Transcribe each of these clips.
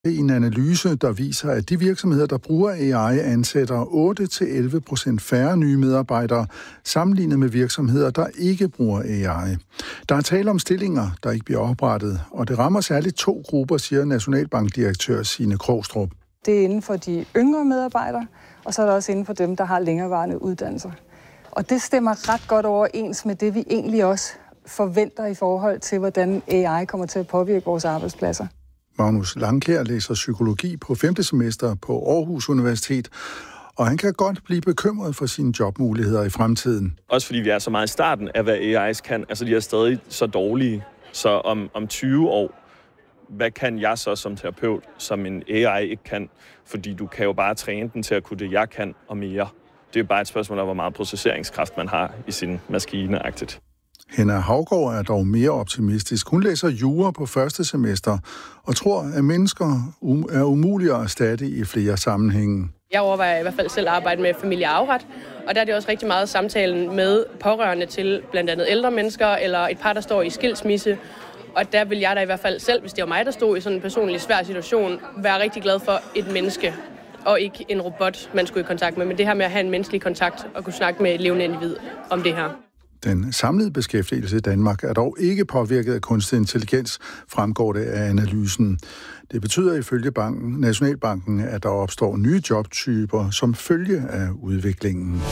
En analyse, der viser, at de virksomheder, der bruger AI, ansætter 8-11% færre nye medarbejdere, sammenlignet med virksomheder, der ikke bruger AI. Der er tale om stillinger, der ikke bliver oprettet, og det rammer særligt 2 grupper, siger Nationalbankdirektør Signe Krogstrup. Det er inden for de yngre medarbejdere, og så er det også inden for dem, der har længerevarende uddannelser. Og det stemmer ret godt overens med det, vi egentlig også forventer i forhold til, hvordan AI kommer til at påvirke vores arbejdspladser. Magnus Langkjær læser psykologi på 5. semester på Aarhus Universitet, og han kan godt blive bekymret for sine jobmuligheder i fremtiden. Også fordi vi er så meget i starten af, hvad AI's kan. Altså, de er stadig så dårlige. Så om 20 år, hvad kan jeg så som terapeut, som en AI ikke kan? Fordi du kan jo bare træne den til at kunne det, jeg kan, og mere. Det er bare et spørgsmål om, hvor meget processeringskraft man har i sin maskineagtigt. Henna Haugaard er dog mere optimistisk. Hun læser jura på 1. semester og tror, at mennesker er umulige at erstatte i flere sammenhænge. Jeg overvejer i hvert fald selv at arbejde med familiearveret, og der er det også rigtig meget samtalen med pårørende til blandt andet ældre mennesker eller et par, der står i skilsmisse. Og der vil jeg da i hvert fald selv, hvis det var mig, der stod i sådan en personlig svær situation, være rigtig glad for et menneske og ikke en robot, man skulle i kontakt med. Men det her med at have en menneskelig kontakt og kunne snakke med et levende individ om det her. Den samlede beskæftigelse i Danmark er dog ikke påvirket af kunstig intelligens, fremgår det af analysen. Det betyder ifølge Nationalbanken, at der opstår nye jobtyper som følge af udviklingen.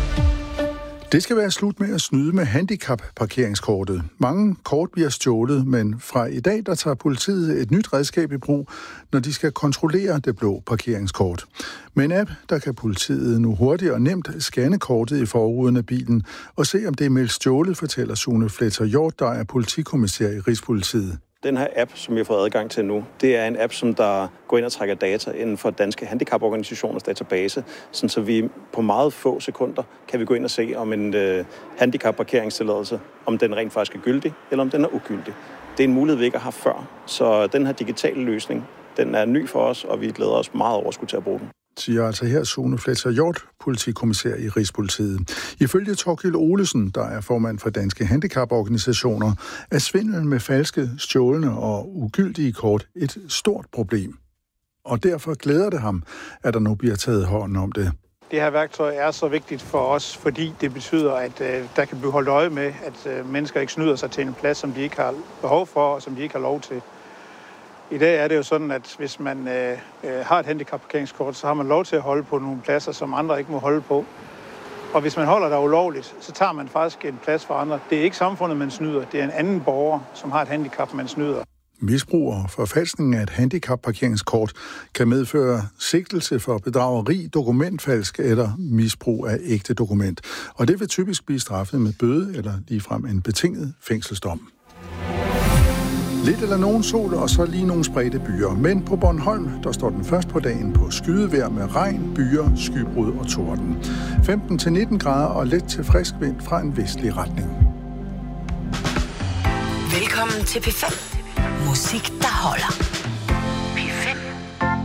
Det skal være slut med at snyde med handicap-parkeringskortet. Mange kort bliver stjålet, men fra i dag der tager politiet et nyt redskab i brug, når de skal kontrollere det blå parkeringskort. Med en app, der kan politiet nu hurtigt og nemt scanne kortet i forruden af bilen og se, om det er meldt stjålet, fortæller Sune Fletcher Hjort, der er politikommissær i Rigspolitiet. Den her app, som jeg får adgang til nu, det er en app, som der går ind og trækker data inden for danske handicaporganisationers database, så vi på meget få sekunder kan vi gå ind og se, om en handicapparkeringstilladelse, om den rent faktisk er gyldig, eller om den er ugyldig. Det er en mulighed, vi ikke har haft før, så den her digitale løsning, den er ny for os, og vi glæder os meget over at skulle til at bruge den. Siger altså her Sune Fletcher Hjort, politikommissær i Rigspolitiet. Ifølge Thorkild Olesen, der er formand for Danske Handicaporganisationer, er svindel med falske, stjålne og ugyldige kort et stort problem. Og derfor glæder det ham, at der nu bliver taget hånd om det. Det her værktøj er så vigtigt for os, fordi det betyder, at der kan blive holdt øje med, at mennesker ikke snyder sig til en plads, som de ikke har behov for, og som de ikke har lov til. I dag er det jo sådan, at hvis man har et handicapparkeringskort, så har man lov til at holde på nogle pladser, som andre ikke må holde på. Og hvis man holder der ulovligt, så tager man faktisk en plads for andre. Det er ikke samfundet, man snyder. Det er en anden borger, som har et handicap, man snyder. Misbrug og forfalskning af et handicapparkeringskort kan medføre sigtelse for bedrageri, dokumentfalsk eller misbrug af ægte dokument. Og det vil typisk blive straffet med bøde eller ligefrem en betinget fængselsdom. Lidt eller nogen sol, og så lige nogle spredte byer. Men på Bornholm, der står den først på dagen på skydevejr med regn, byer, skybrud og torden. 15-19 grader og let til frisk vind fra en vestlig retning. Velkommen til P5. Musik, der holder.